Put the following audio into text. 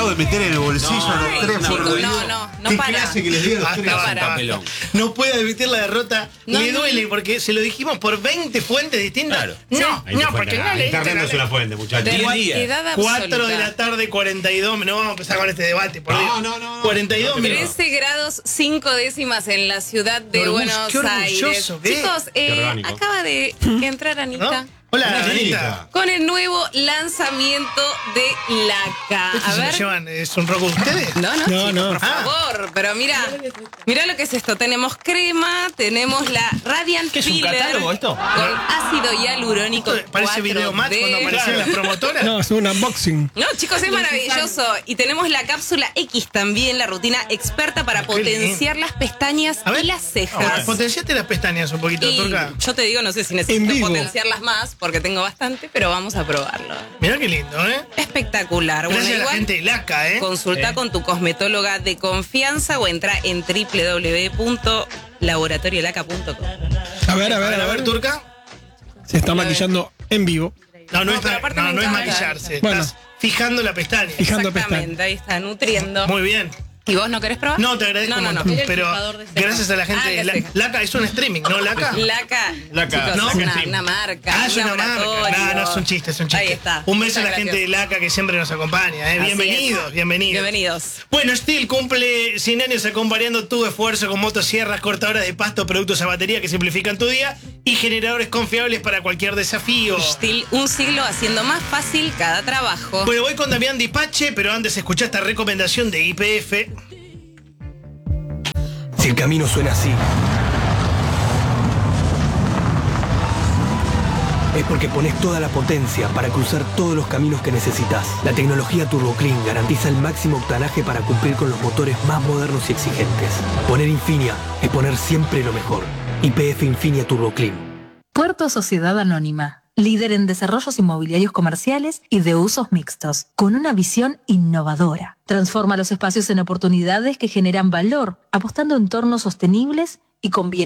acabo de meter en el bolsillo a los tres. Chicos, no ¿Qué para. clase que les dio a los tres? No para. Papelón. No puede admitir la derrota, No, le no. duele porque se lo dijimos por 20 fuentes distintas. Claro. No, porque no leíste Internet no la es una fuente, muchachos. De 10 días. realidad 4 absoluta. de la tarde, 42. No vamos a empezar con este debate, por Dios. No. 42 minutos. 13 grados 5 décimas en la ciudad de Qué Buenos Aires. orgulloso, ¿qué? Chicos, Qué orgánico. acaba de entrar Anita. ¿No? Hola, Hola, Anita. Anita. Con el nuevo lanzamiento de Laca. ¿Estos A se lo ver. llevan? ¿Es un roco de ustedes? No, chicos, no. por favor. Pero mira lo que es esto. Tenemos crema, tenemos la Radiant ¿Qué es un Filler catálogo esto? con ácido hialurónico. Esto parece 4D. video match cuando aparecieron las promotoras. No, es un unboxing. No, chicos, es maravilloso. Y tenemos la cápsula X también, la rutina experta para Qué potenciar las pestañas A ver. y las cejas. Ahora, potenciate las pestañas un poquito, Y Turca. yo te digo, no sé si En necesito vivo. potenciarlas más, porque tengo bastante, pero vamos a probarlo. Mirá qué lindo, ¿eh? Espectacular. Gracias a la igual, gente de LACA, ¿eh? consulta con tu cosmetóloga de confianza o entra en www.laboratoriolaca.com. A ver, A ver, Turca. Se está maquillando en vivo. No No, es, pero aparte me no es encanta. maquillarse. Bueno. Estás fijando la pestaña. Fijando Exactamente, ahí está, nutriendo. Muy bien. ¿Y vos no querés probar? No, te agradezco un montón. Era el Pero fijador de cejas. gracias a la gente Ah, de de cejas. LACA es un streaming, ¿no? LACA. Laca, Laca. chicos, No, es que sí. una marca, Es un una marca. laboratorio. No, es un chiste, es un chiste. Ahí está. Un beso a la Muchas gente de gracias. LACA que siempre nos acompaña, ¿eh? Así Bienvenidos, es. bienvenidos. Bienvenidos. Bueno, Steel cumple 100 años acompañando tu esfuerzo con motosierras, cortadoras de pasto, productos a batería que simplifican tu día y generadores confiables para cualquier desafío. Still, un siglo haciendo más fácil cada trabajo. Bueno, voy con Damián Dipache, pero antes escuchá esta recomendación de IPF. Si el camino suena así, es porque pones toda la potencia para cruzar todos los caminos que necesitas. La tecnología Turbo Clean garantiza el máximo octanaje para cumplir con los motores más modernos y exigentes. Poner Infinia es poner siempre lo mejor. YPF Infinia Turbo Clean. Puerto Sociedad Anónima, líder en desarrollos inmobiliarios comerciales y de usos mixtos, con una visión innovadora. Transforma los espacios en oportunidades que generan valor, apostando en entornos sostenibles y con bienestar.